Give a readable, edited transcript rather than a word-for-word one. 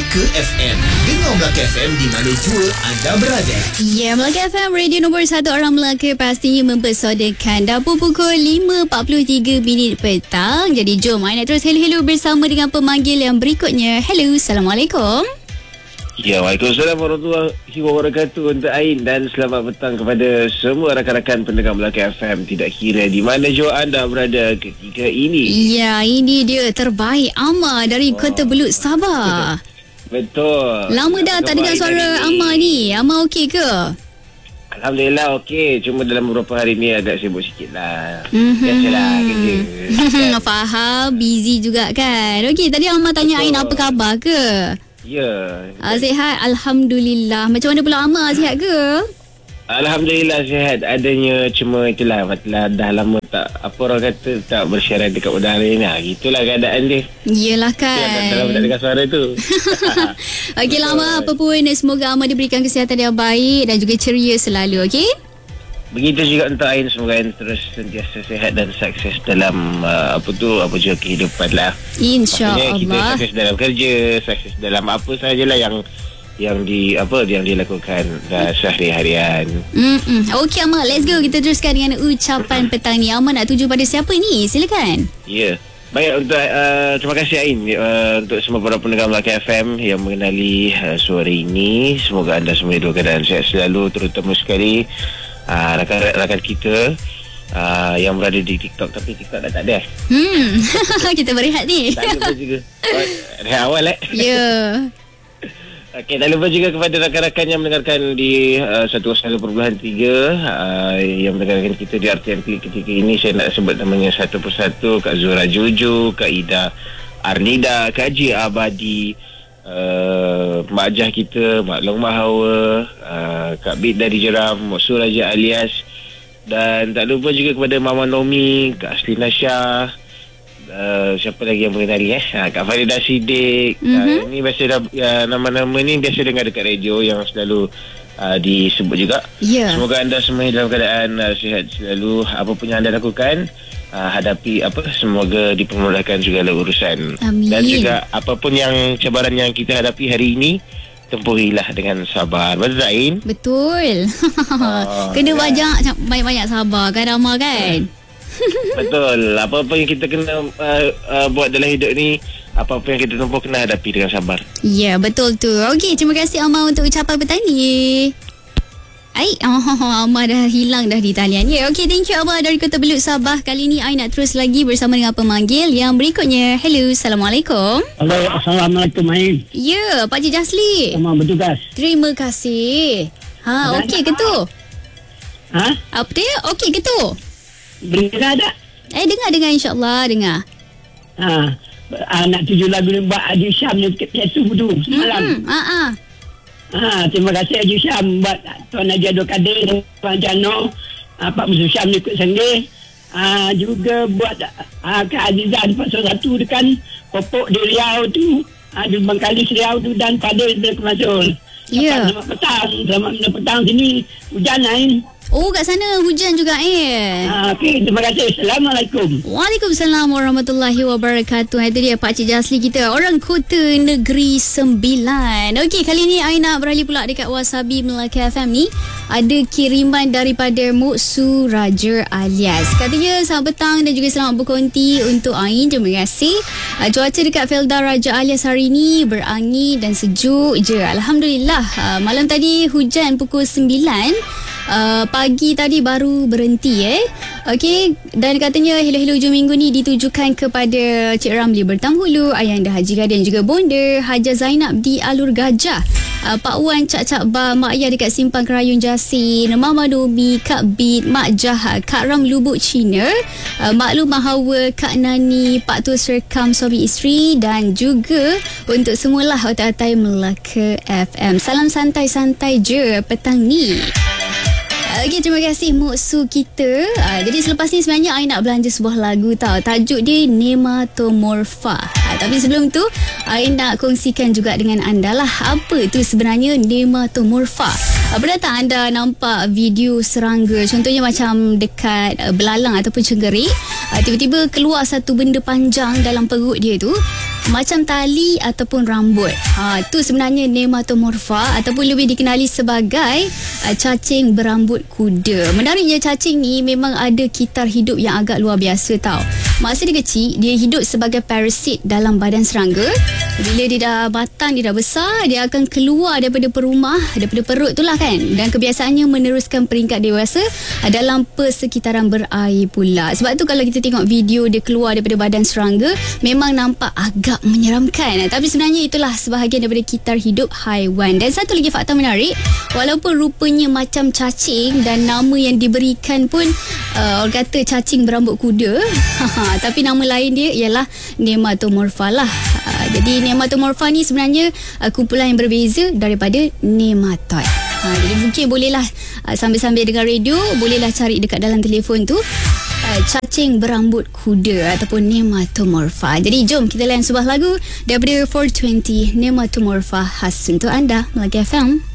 Melaka FM. Dengar Melaka FM di mana jua anda berada. Ya, Melaka FM, radio nombor 1 orang Melaka, pastinya mempersodakan Dapur pukul 5.43 petang. Jadi jom Aina terus hello bersama dengan pemanggil yang berikutnya. Hello, Assalamualaikum. Ya, Waalaikumsalam warahmatullahi wabarakatuh untuk Ain, dan selamat petang kepada semua rakan-rakan pendengar Melaka FM. Tidak kira di mana jua anda berada ketika ini. Ya, ini dia terbaik Amar dari Kota Belud, Sabah. Betul. Lama dah tak dengar suara Amar ni. Amar okey ke? Alhamdulillah okey. Cuma dalam beberapa hari ni agak sibuk sikit lah. Biasalah kerja. Faham, busy juga kan. Okey, tadi Amar tanya Ain apa khabar ke? Ya. Sihat, Alhamdulillah. Macam mana pula Amar, sihat ke? Alhamdulillah sihat. Adanya cuma itulah, dah lama tak, apa orang kata, tak bersiaran dekat udara ni. Itulah keadaan dia. Yelah kan. Dah lama tak dengar suara tu. Okeylah Amar, apa pun semoga Amar diberikan kesihatan yang baik dan juga ceria selalu, okey? Begitu juga untuk Ain, semoga Ain terus sentiasa sihat dan sukses dalam apa juga kehidupan lah. InsyaAllah. Kita sukses dalam kerja, sukses dalam apa sahajalah yang dilakukan sehari-harian. Okey Amar, let's go. Kita teruskan dengan ucapan petang ni. Amar nak tuju pada siapa ni? Silakan. Ya. Baik, untuk terima kasih Ain untuk semua para pendengar Melaka FM yang mengenali sore ini. Semoga anda semua dalam keadaan sihat selalu, terutama sekali rakan-rakan kita yang berada di TikTok, tapi TikTok dah tak ada. Kita berehat ni. Tak lupa juga rehat awal Ya. Okey, tak lupa juga kepada rakan-rakan yang mendengarkan di 101.3 yang mendengarkan kita di RTM ketika ini. Saya nak sebut namanya satu persatu. Kak Zura Juju, Kak Ida Arnida, Kak Haji Abadi, Mak Jah kita, Mak Long Mahawa, Kak Bid dari Jeram, Mak Suraja alias, dan tak lupa juga kepada Mama Nomi, Kak Aslina Shah, siapa lagi yang mengenali Kak Farida Siddiq. Ini biasa nama-nama ni biasa dengar dekat radio yang selalu disebut juga. Semoga anda semua dalam keadaan sihat selalu. Apa pun yang anda lakukan, hadapi semoga dipermudahkan segala urusan. Amin. Dan juga apapun yang cabaran yang kita hadapi hari ini, tempuhilah dengan sabar. Betul tak Ain? Betul. Kena banyak sabar kan Amar kan? Betul. Apa-apa yang kita kena buat dalam hidup ni, apa-apa yang kita tempuh, kena hadapi dengan sabar. Ya, betul tu. Okey, terima kasih Amar untuk ucapan petang ni. Amar dah hilang dah di talian. Ya, okey, thank you Amar dari Kota Belud, Sabah. Kali ni I nak terus lagi bersama dengan pemanggil yang berikutnya. Hello, Assalamualaikum. Hello, Assalamualaikum Ain. Ya, Pak Cik Jasli. Selamat bertugas. Terima kasih. Okey ke tu? Apa dia? Okey ke tu? Dengar tak? Dengar insyaAllah, dengar. Nak tuju lagu ni buat Haji Syam ni piatu tu semalam. Terima kasih Haji Syam, buat Tuan Haji Abdul Kadir, Tuan Jano, Pak Musuh Syam ni ikut senggih. Juga buat Kak Azizah di Pasal 1 dekan Popok di Riau tu, di Bangkalis Riau tu, dan Padil di Kemasul. Selamat petang sini. Hujan Ain. Kat sana hujan juga Okey, terima kasih. Assalamualaikum. Waalaikumsalam warahmatullahi wabarakatuh. Itu dia Pak Cik Jasli kita, orang Kota Negeri Sembilan. Okey, kali ni I nak beralih pula dekat Wasabi Melaka FM ni. Ada kiriman daripada Moksu Raja alias. Katanya selamat petang dan juga selamat berkonti untuk Ain. Terima kasih. Cuaca dekat Felda Raja alias hari ni berangin dan sejuk je. Alhamdulillah. Malam tadi hujan pukul 9. Pagi tadi baru berhenti Okey, dan katanya hello hujung minggu ni ditujukan kepada Cik Ramli Bertanghulu, Ayanda Haji Gadin juga Bonda, Haja Zainab di Alur Gajah, Pak Wan Cak Ba, Mak Ayah dekat Simpang Kerayun Jasin, Mama Nomi, Kak Bid, Mak Jahat, Kak Ram Lubuk Cina, Mak Lu Mahawa, Kak Nani, Pak Tu Serkam suami isteri, dan juga untuk semualah otak-otak Melaka FM. Salam santai-santai je petang ni. Okey, terima kasih Moksu kita. Jadi selepas ni sebenarnya I nak belanja sebuah lagu tau. Tajuk dia Nematomorpha. Tapi sebelum tu I nak kongsikan juga dengan anda lah, apa tu sebenarnya Nematomorpha. Pernah tak anda nampak video serangga, contohnya macam dekat belalang ataupun cenggerik, tiba-tiba keluar satu benda panjang dalam perut dia tu, macam tali ataupun rambut. Itu sebenarnya nematomorpha ataupun lebih dikenali sebagai cacing berambut kuda. Menariknya, cacing ni memang ada kitar hidup yang agak luar biasa tau. Masa dia kecil, dia hidup sebagai parasit dalam badan serangga. Bila dia dah batang, dia dah besar, dia akan keluar daripada perumah, daripada perut tu lah kan. Dan kebiasaannya meneruskan peringkat dewasa dalam persekitaran berair pula. Sebab tu kalau kita tengok video dia keluar daripada badan serangga, memang nampak agak menyeramkan. Tapi sebenarnya itulah sebahagian daripada kitar hidup haiwan. Dan satu lagi fakta menarik, walaupun rupanya macam cacing dan nama yang diberikan pun orang kata cacing berambut kuda, tapi nama lain dia ialah nematomorpha lah. Jadi nematomorpha ni sebenarnya kumpulan yang berbeza daripada nematode. Jadi mungkin bolehlah sambil-sambil dengar radio, bolehlah cari dekat dalam telefon tu cacing berambut kuda ataupun nematomorpha. Jadi jom kita layan sebuah lagu daripada 420 Nematomorpha khas untuk anda Melaka FM.